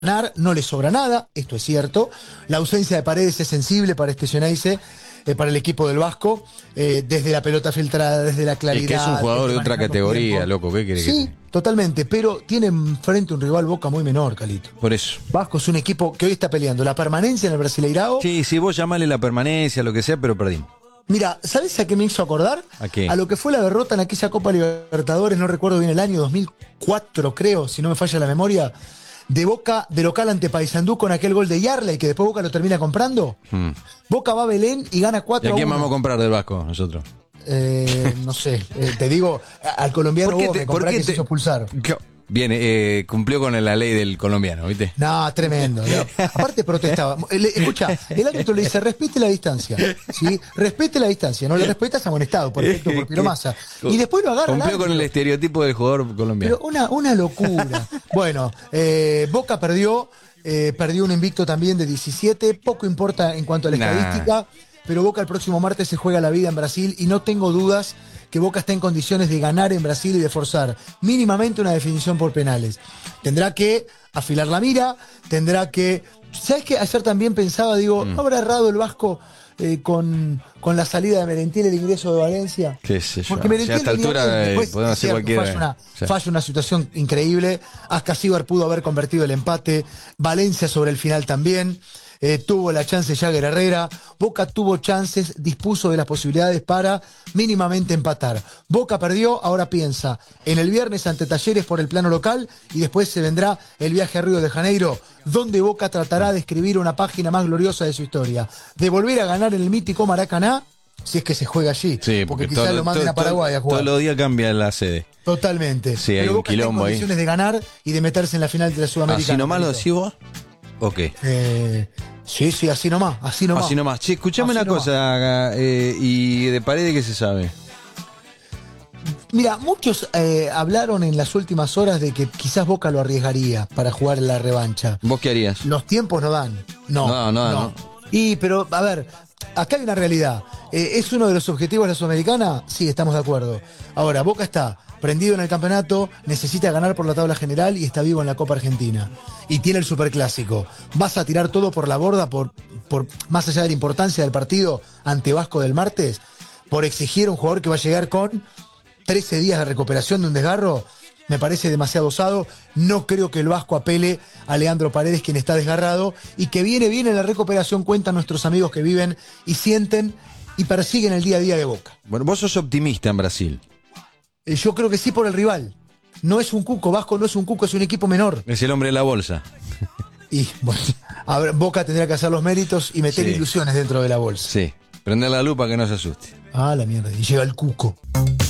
ganar, no le sobra nada, esto es cierto. La ausencia de Paredes es sensible para este Xeneize, para el equipo del Vasco, desde la pelota filtrada, desde la claridad. Es que es un jugador de otra categoría, tiempo. loco, ¿qué quiere que Sí, totalmente, pero tiene enfrente un rival Boca muy menor, Calito. Por eso. Vasco es un equipo que hoy está peleando la permanencia en el Brasileirao. Sí, sí, vos llamale la permanencia, lo que sea, pero perdimos. Mira, ¿sabes a qué me hizo acordar? ¿A qué? A lo que fue la derrota en aquella Copa Libertadores, no recuerdo bien el año, 2004 creo, si no me falla la memoria, de Boca de local ante Paysandú con aquel gol de Yarley que después Boca lo termina comprando. Boca va a Belén y gana 4-1. ¿Y a quién vamos a comprar del Vasco nosotros? No sé, te digo, al colombiano Boca que comprá que se hizo expulsar. Viene, cumplió con la ley del colombiano, ¿viste? No, tremendo. Aparte protestaba. Escucha, el árbitro le dice, respete la distancia. ¿Sí? Respete la distancia. No le respetas, amonestado, por ejemplo, por Piromasa. Y después lo agarra. Cumplió con el estereotipo del jugador colombiano. Pero una locura. Bueno, Boca perdió un invicto también de 17. Poco importa en cuanto a la estadística, pero Boca el próximo martes se juega la vida en Brasil y no tengo dudas que Boca está en condiciones de ganar en Brasil y de forzar mínimamente una definición por penales. Tendrá que afilar la mira, tendrá que... ¿Sabes qué? Ayer también pensaba, digo, ¿no habrá errado el Vasco con la salida de Merentiel, el ingreso de Valencia? Qué sé yo. Porque Merentiel, a esta altura podemos hacer cualquiera. Falla una situación increíble. Ascasíbar pudo haber convertido el empate. Valencia sobre el final también. Tuvo la chance Jagger Herrera. Boca tuvo chances, dispuso de las posibilidades para mínimamente empatar. Boca perdió, ahora piensa en el viernes ante Talleres por el plano local y después se vendrá el viaje a Río de Janeiro, donde Boca tratará de escribir una página más gloriosa de su historia, de volver a ganar en el mítico Maracaná, si es que se juega allí, sí, porque quizás lo manden a Paraguay a jugar. Todos los días cambia la sede. Totalmente. Sí, hay pero un Boca está en quilombo ahí. condiciones de ganar y de meterse en la final de la Sudamericana. ¿Así nomás lo decís vos? ¿O qué? Sí, así nomás. Así nomás. Che, escuchame una cosa, ¿y de Paredes qué se sabe? Mira, muchos hablaron en las últimas horas de que quizás Boca lo arriesgaría para jugar en la revancha. ¿Vos qué harías? Los tiempos no dan. No. Pero, a ver, acá hay una realidad. ¿Es uno de los objetivos de la Sudamericana? Sí, estamos de acuerdo. Ahora, Boca está prendido en el campeonato, necesita ganar por la tabla general y está vivo en la Copa Argentina. Y tiene el Superclásico. ¿Vas a tirar todo por la borda, por más allá de la importancia del partido ante Vasco del martes, por exigir a un jugador que va a llegar con 13 días de recuperación de un desgarro? Me parece demasiado osado. No creo que el Vasco apele a Leandro Paredes, quien está desgarrado, y que viene bien en la recuperación, cuentan nuestros amigos que viven y sienten y persiguen el día a día de Boca. Bueno, vos sos optimista en Brasil. Yo creo que sí por el rival. No es un cuco, Vasco no es un cuco, es un equipo menor. Es el hombre de la bolsa. Y bueno, a ver, Boca tendrá que hacer los méritos y meter ilusiones dentro de la bolsa. Sí, prender la lupa que no se asuste. Ah, la mierda, y llega el cuco.